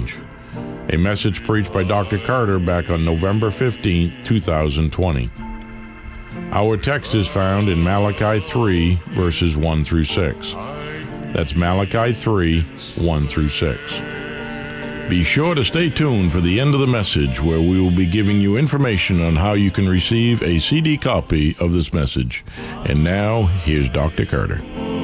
change. A message preached by Dr. Carter back on November 15, 2020. Our text is found in Malachi 3, verses 1 through 6. That's Malachi 3, 1 through 6. Be sure to stay tuned for the end of the message, where we will be giving you information on how you can receive a CD copy of this message. And now, here's Dr. Carter.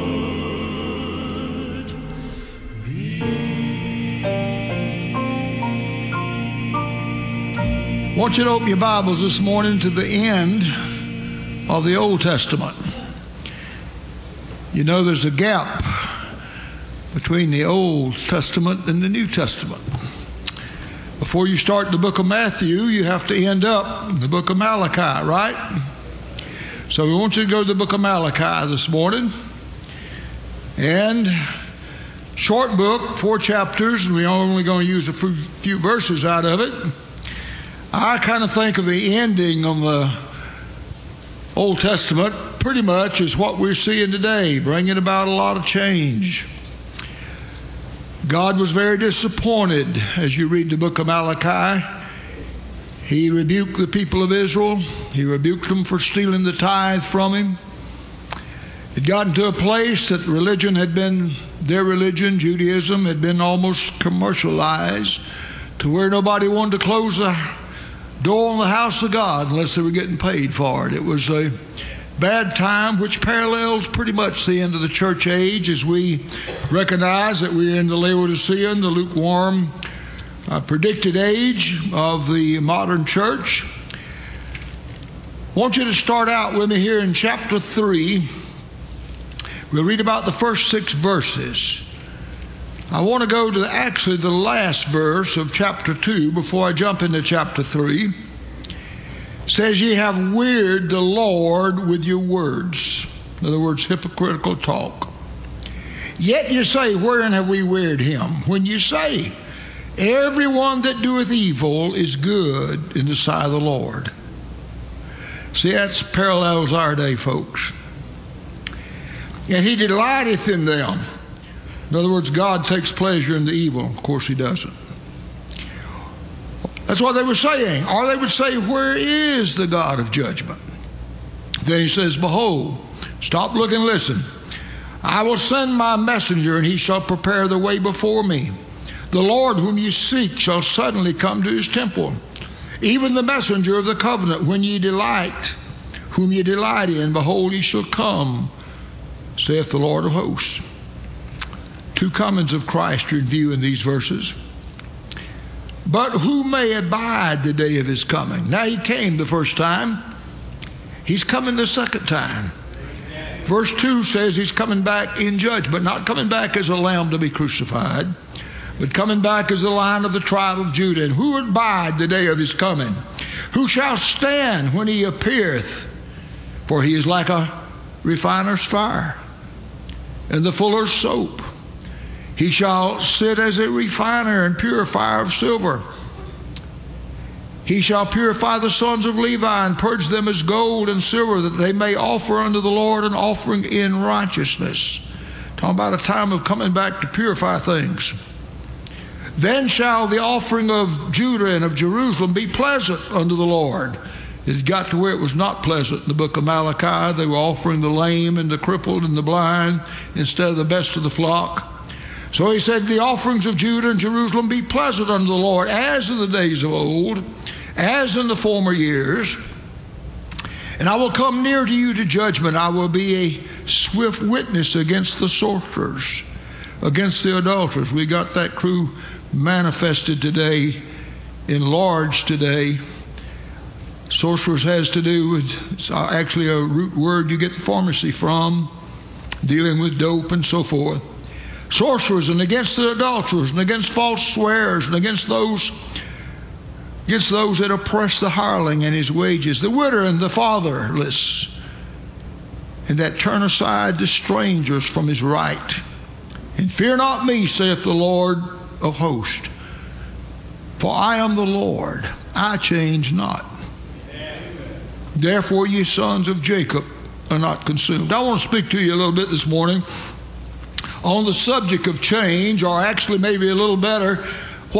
I want you to open your Bibles this morning to the end of the Old Testament. You know there's a gap between the Old Testament and the New Testament. Before you start the book of Matthew, you have to end up in the book of Malachi, right? So we want you to go to the book of Malachi this morning. And short book, 4 chapters, and we're only going to use a few verses out of it. I kind of think of the ending of the Old Testament pretty much as what we're seeing today, bringing about a lot of change. God was very disappointed as you read the book of Malachi. He rebuked the people of Israel. He rebuked them for stealing the tithe from him. It got to a place that religion had been, their religion, Judaism, had been almost commercialized to where nobody wanted to close the door on the house of God unless they were getting paid for it. It was a bad time, which parallels pretty much the end of the church age, as we recognize that we're in the Laodicean, the lukewarm, predicted age of the modern church. I want you to start out with me here in chapter 3. We'll read about the first 6 verses. I want to go to actually the last verse of chapter 2 before I jump into chapter 3. It says, "Ye have wearied the Lord with your words." In other words, hypocritical talk. "Yet you say, wherein have we wearied him? When you say, everyone that doeth evil is good in the sight of the Lord." See, that parallels our day, folks. "And he delighteth in them." In other words, God takes pleasure in the evil. Of course, he doesn't. That's what they were saying. Or they would say, where is the God of judgment? Then he says, "Behold," stop, look, and listen. "I will send my messenger, and he shall prepare the way before me. The Lord whom ye seek shall suddenly come to his temple. Even the messenger of the covenant, whom ye delight in, behold, he shall come, saith the Lord of hosts." 2 comings of Christ are in view in these verses. "But who may abide the day of his coming?" Now, he came the first time. He's coming the second time. Verse 2 says he's coming back in judgment, not coming back as a lamb to be crucified, but coming back as the Lion of the tribe of Judah. "And who would abide the day of his coming? Who shall stand when he appeareth? For he is like a refiner's fire and the fuller's soap. He shall sit as a refiner and purifier of silver. He shall purify the sons of Levi and purge them as gold and silver, that they may offer unto the Lord an offering in righteousness." Talking about a time of coming back to purify things. "Then shall the offering of Judah and of Jerusalem be pleasant unto the Lord." It got to where it was not pleasant in the book of Malachi. They were offering the lame and the crippled and the blind instead of the best of the flock. So he said, "The offerings of Judah and Jerusalem be pleasant unto the Lord, as in the days of old, as in the former years. And I will come near to you to judgment. I will be a swift witness against the sorcerers, against the adulterers." We got that crew manifested today, enlarged today. Sorcerers has to do with, it's actually a root word you get the pharmacy from, dealing with dope and so forth. Sorcerers, and against the adulterers, and against false swearers, and against those that oppress the hireling and his wages, the widow and the fatherless, and that turn aside the strangers from his right. "And fear not me, saith the Lord of hosts, for I am the Lord, I change not. Therefore ye sons of Jacob are not consumed." I want to speak to you a little bit this morning on the subject of change, or actually maybe a little better,